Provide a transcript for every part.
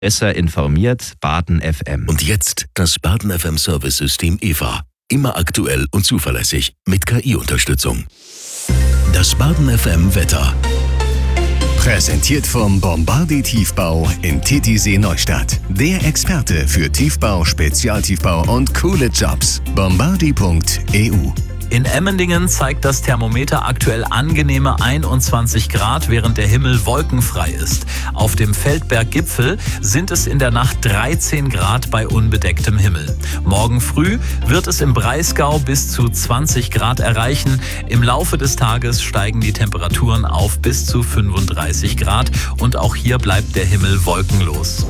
Besser informiert Baden FM. Und jetzt das Baden FM Service-System EVA. Immer aktuell und zuverlässig mit KI-Unterstützung. Das Baden FM Wetter. Präsentiert vom Bombardier Tiefbau in Titisee Neustadt. Der Experte für Tiefbau, Spezialtiefbau und coole Jobs. Bombardier.eu. In Emmendingen zeigt das Thermometer aktuell angenehme 21 Grad, während der Himmel wolkenfrei ist. Auf dem Feldberggipfel sind es in der Nacht 13 Grad bei unbedecktem Himmel. Morgen früh wird es im Breisgau bis zu 20 Grad erreichen. Im Laufe des Tages steigen die Temperaturen auf bis zu 35 Grad und auch hier bleibt der Himmel wolkenlos.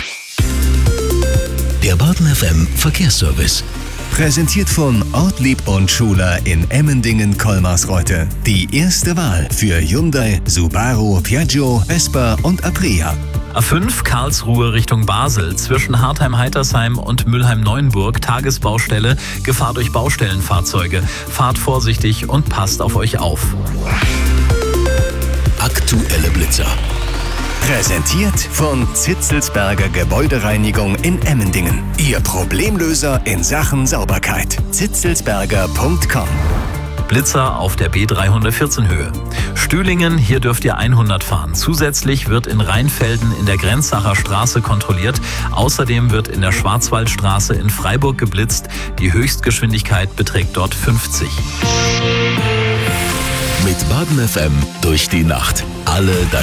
Der Baden FM Verkehrsservice. Präsentiert von Ortlieb und Schuler in Emmendingen-Kolmarsreuth. Die erste Wahl für Hyundai, Subaru, Piaggio, Vespa und Aprilia. A5 Karlsruhe Richtung Basel, zwischen Hartheim-Heitersheim und Mülheim-Neuenburg, Tagesbaustelle, Gefahr durch Baustellenfahrzeuge. Fahrt vorsichtig und passt auf euch auf. Aktuelle Blitzer. Präsentiert von Zitzelsberger Gebäudereinigung in Emmendingen. Ihr Problemlöser in Sachen Sauberkeit. zitzelsberger.com. Blitzer auf der B314 Höhe. Stühlingen, hier dürft ihr 100 fahren. Zusätzlich wird in Rheinfelden in der Grenzacher Straße kontrolliert. Außerdem wird in der Schwarzwaldstraße in Freiburg geblitzt. Die Höchstgeschwindigkeit beträgt dort 50. Mit Baden FM durch die Nacht. Alle